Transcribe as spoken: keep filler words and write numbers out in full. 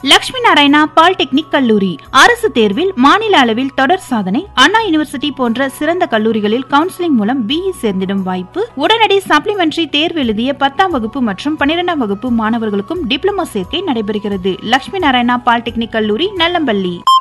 Lakshmi Narayana polytechnic கல்லூரி அரசு தேர்வில் மாநில அளவில் தொடர் சாதனை. அண்ணா யூனிவர்சிட்டி போன்ற சிறந்த கல்லூரிகளில் கவுன்சிலிங் மூலம் பிஇ சேர்ந்திடும் வாய்ப்பு. உடனடி சப்ளிமெண்டரி தேர்வு எழுதிய பத்தாம் வகுப்பு மற்றும் பன்னிரெண்டாம் வகுப்பு மாணவர்களுக்கும் டிப்ளமோ சேர்க்கை நடைபெறுகிறது. லட்சுமி நாராயணா பாலிடெக்னிக் கல்லூரி, நல்லம்பள்ளி.